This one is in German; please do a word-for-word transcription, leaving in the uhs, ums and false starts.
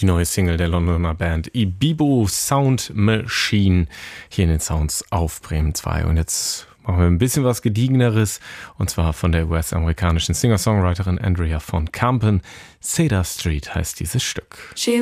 die neue Single der Londoner Band Ibibo Sound Machine hier in den Sounds auf Bremen zwei. Und jetzt machen wir ein bisschen was Gediegeneres, und zwar von der U S-amerikanischen Singer-Songwriterin Andrea von Kampen. Cedar Street heißt dieses Stück. She